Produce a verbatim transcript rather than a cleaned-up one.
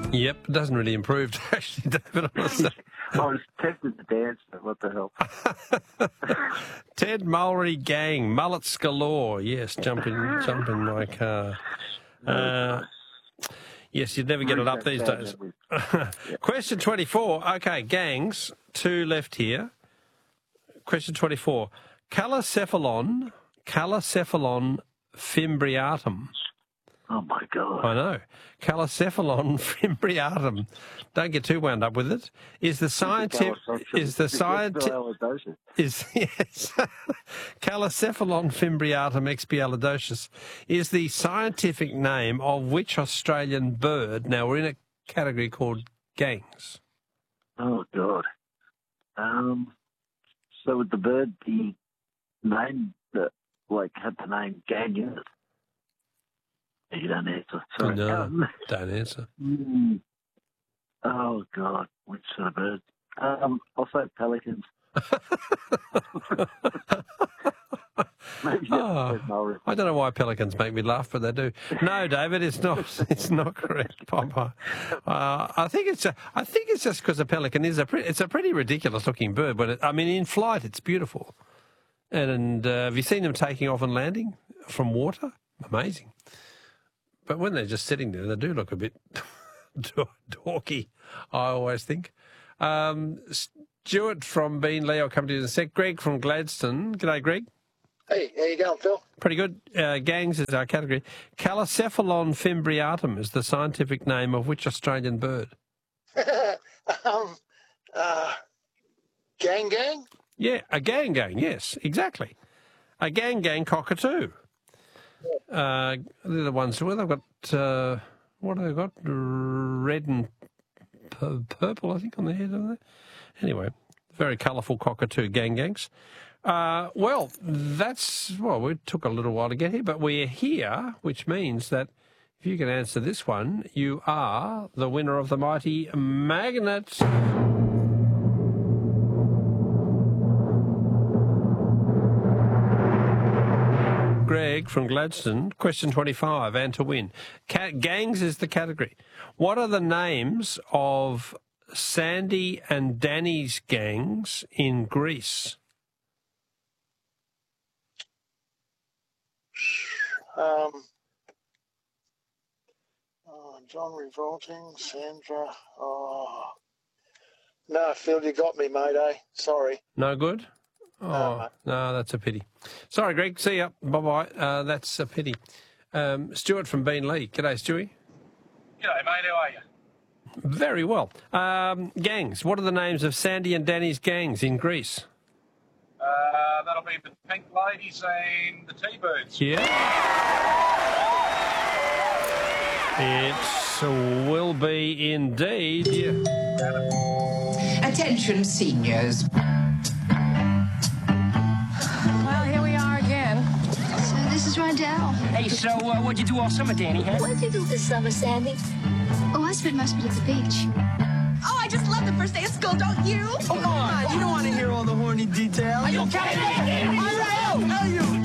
Yep, it doesn't really improve, actually, David. I must say. I was tempted to dance, but what the hell? Ted Mulry Gang, mullets galore. Yes, jump in, jump in my car. Uh, yes, you'd never get it up these days. Question twenty-four. Okay, gangs, two left here. Question twenty-four. Calocephalon, Calocephalon fimbriatum. Oh, my God. I know. Calocephalon fimbriatum. Don't get too wound up with it. Is the scientific... Is the scientific... Is, yes. Calocephalon fimbriatum expialidocious is the scientific name of which Australian bird? Now, we're in a category called gangs. Oh, God. Um, so would the bird be named that, like, had the name gang in it? You don't answer. Sorry. No, um, don't answer. Mm, oh, God. Which sort of bird? Um, I'll say pelicans. Maybe oh, I don't know why pelicans make me laugh, but they do. No, David, it's not. It's not correct, Papa. Uh, I think it's. A, I think it's just because a pelican is a. Pre, it's a pretty ridiculous-looking bird. But it, I mean, in flight, it's beautiful. And, and uh, have you seen them taking off and landing from water? Amazing. But when they're just sitting there, they do look a bit dorky, I always think. Um, Stuart from Beenleigh, I'll come to you in a sec. Greg from Gladstone. G'day, Greg. Hey, how you going, Phil? Pretty good. Uh, gangs is our category. Calocephalon fimbriatum is the scientific name of which Australian bird? um, uh, gang gang? Yeah, a gang gang, yes, exactly. A gang gang cockatoo. Uh, they're the ones where they've got, uh, what have they got? Red and p- purple, I think, on the head, haven't they? Anyway, very colourful cockatoo gang gangs. Uh, well, that's, well, we took a little while to get here, but we're here, which means that if you can answer this one, you are the winner of the mighty magnet. Greg from Gladstone, question twenty-five, and to win. Cat gangs is the category. What are the names of Sandy and Danny's gangs in Greece? Um, oh, John Revolting, Sandra. Oh, no, Phil, you got me, mate. Eh? Sorry. No good. Oh, no, no, that's a pity. Sorry, Greg. See ya. Bye-bye. Uh, that's a pity. Um, Stuart from Beenleigh. G'day, Stewie. G'day, mate. How are you? Very well. Um, gangs. What are the names of Sandy and Danny's gangs in Greece? Uh, that'll be the Pink Ladies and the T-Birds. Yeah. It will be indeed. Yeah. Attention, seniors. Rondell. Hey, so uh, what'd you do all summer, Danny, huh? What did you do this summer, Sandy? Oh, I spent most of it at the beach. Oh, I just love the first day of school, don't you? Come on, you don't want to hear all the horny details. Are you kidding me? I am. Are you?